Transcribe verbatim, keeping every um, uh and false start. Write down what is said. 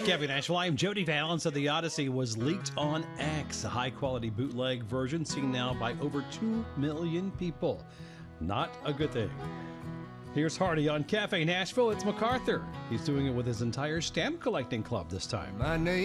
Cafe Nashville, I'm Jody Valance. The Odyssey was leaked on X, a high-quality bootleg version seen now by over two million people. Not a good thing. Here's Hardy on Cafe Nashville. It's MacArthur. He's doing it with his entire stamp collecting club this time. My name